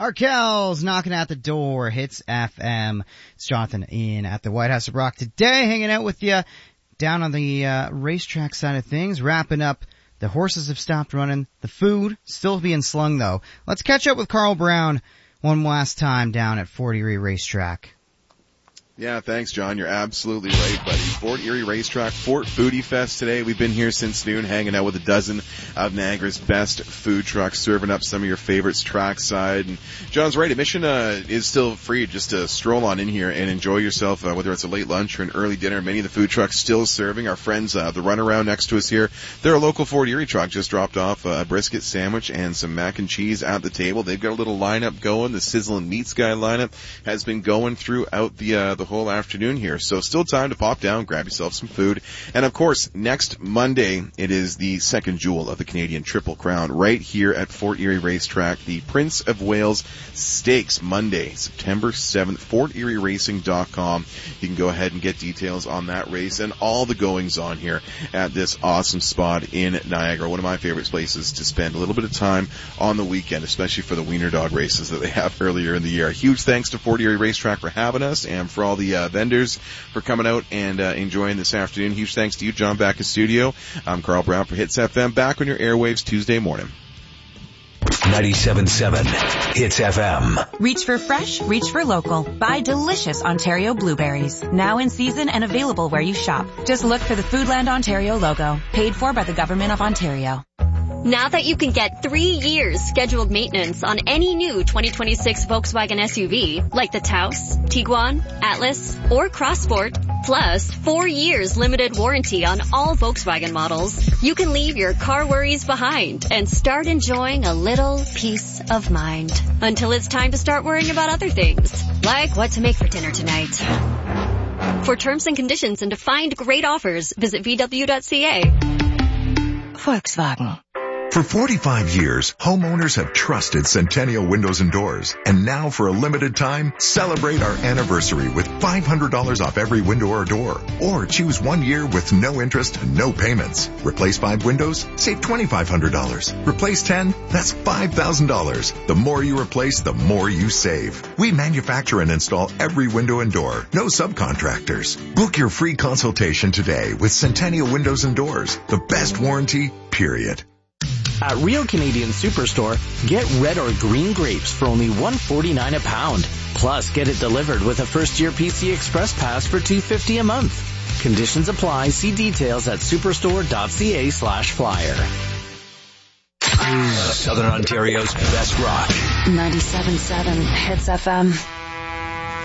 Arkells knocking at the door, Hits FM. It's Jonathan in at the White House of Rock today, hanging out with you down on the racetrack side of things, wrapping up. The horses have stopped running. The food still being slung, though. Let's catch up with Carl Brown one last time down at Fort Erie Racetrack. Yeah, thanks, John. You're absolutely right, buddy. Fort Erie Racetrack, Fort Foodie Fest today. We've been here since noon, hanging out with a dozen of Niagara's best food trucks, serving up some of your favorites trackside. And John's right, admission is still free just to stroll on in here and enjoy yourself, whether it's a late lunch or an early dinner. Many of the food trucks still serving. Our friends, the Runaround next to us here, they're a local Fort Erie truck, just dropped off a brisket sandwich and some mac and cheese at the table. They've got a little lineup going. The Sizzlin' Meats Guy lineup has been going throughout the whole afternoon here. So still time to pop down, grab yourself some food. And of course, next Monday, it is the second jewel of the Canadian Triple Crown right here at Fort Erie Racetrack, the Prince of Wales Stakes, Monday, September 7th, FortErieRacing.com. You can go ahead and get details on that race and all the goings on here at this awesome spot in Niagara. One of my favorite places to spend a little bit of time on the weekend, especially for the wiener dog races that they have earlier in the year. A huge thanks to Fort Erie Racetrack for having us and for all the vendors for coming out and enjoying this afternoon. Huge thanks to you, John, back in studio. I'm Carl Brown for Hits FM, back on your airwaves Tuesday morning. 97.7 Hits FM. Reach for fresh, reach for local. Buy delicious Ontario blueberries. Now in season and available where you shop. Just look for the Foodland Ontario logo. Paid for by the Government of Ontario. Now that you can get 3 years scheduled maintenance on any new 2026 Volkswagen SUV, like the Taos, Tiguan, Atlas, or Crossport, plus 4 years limited warranty on all Volkswagen models, you can leave your car worries behind and start enjoying a little peace of mind. Until it's time to start worrying about other things, like what to make for dinner tonight. For terms and conditions and to find great offers, visit VW.ca. Volkswagen. For 45 years, homeowners have trusted Centennial Windows and Doors. And now for a limited time, celebrate our anniversary with $500 off every window or door. Or choose 1 year with no interest and no payments. Replace 5 windows, save $2,500. Replace 10, that's $5,000. The more you replace, the more you save. We manufacture and install every window and door. No subcontractors. Book your free consultation today with Centennial Windows and Doors. The best warranty, period. At Real Canadian Superstore, get red or green grapes for only $1.49 a pound. Plus, get it delivered with a first-year PC Express Pass for $2.50 a month. Conditions apply. See details at superstore.ca/flyer. Southern Ontario's best rock. 97.7 Hits FM.